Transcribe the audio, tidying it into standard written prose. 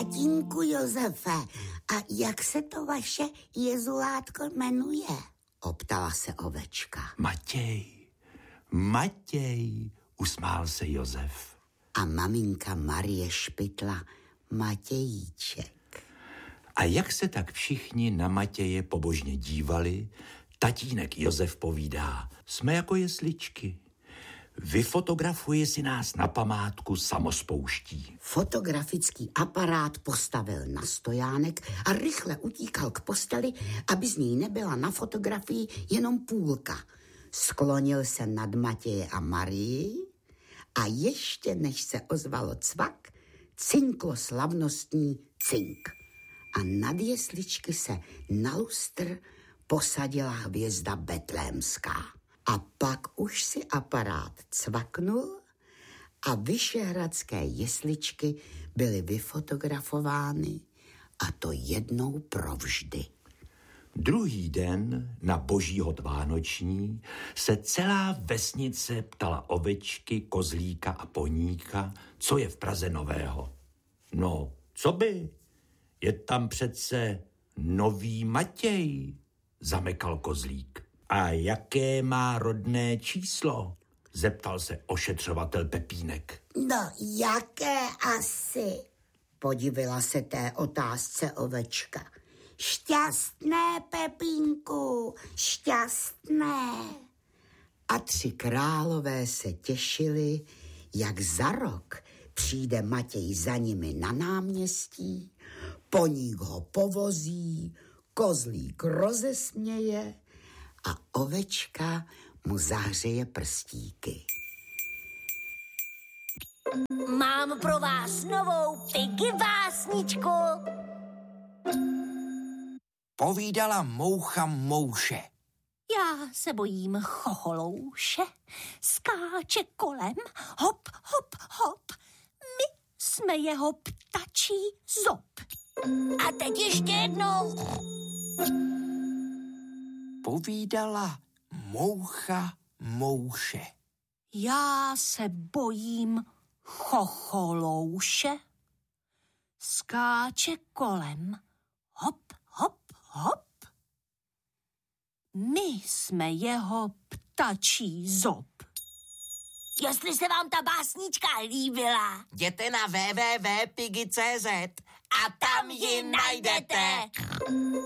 Tatínku Josefe, a jak se to vaše jezulátko jmenuje? Optala se ovečka. Matěj, usmál se Josef. A maminka Marie špitla Matějíček. A jak se tak všichni na Matěje pobožně dívali, tatínek Josef povídá, jsme jako jesličky. Vyfotografuje si nás na památku samospouští. Fotografický aparát postavil na stojánek a rychle utíkal k posteli, aby z ní nebyla na fotografii jenom půlka. Sklonil se nad Matěje a Marii a ještě než se ozvalo cvak, cinklo slavnostní cink. A nad jesličky se na lustr posadila hvězda betlémská. A pak už si aparát cvaknul a vyšehradské jesličky byly vyfotografovány, a to jednou provždy. Druhý den na Božího vánoční se celá vesnice ptala ovečky, kozlíka a poníka, co je v Praze nového. No, co by? Je tam přece nový Matěj, zamekal kozlík. A jaké má rodné číslo? Zeptal se ošetřovatel Pepínek. No, jaké asi? Podivila se té otázce ovečka. Šťastné, Pepínku, šťastné. A 3 králové se těšili, jak za rok přijde Matěj za nimi na náměstí, poník ho povozí, kozlík rozesměje a ovečka mu zahřeje prstíky. Mám pro vás novou Piggy básničku. Povídala moucha mouše. Já se bojím chocholouše, skáče kolem, hop, hop, hop. My jsme jeho ptačí zob. A teď ještě jednou. Povídala moucha mouše. Já se bojím chocholouše, skáče kolem, hop, hop, hop. My jsme jeho ptačí zob. Jestli se vám ta básnička líbila, Jděte na www.piggy.cz a tam ji najdete.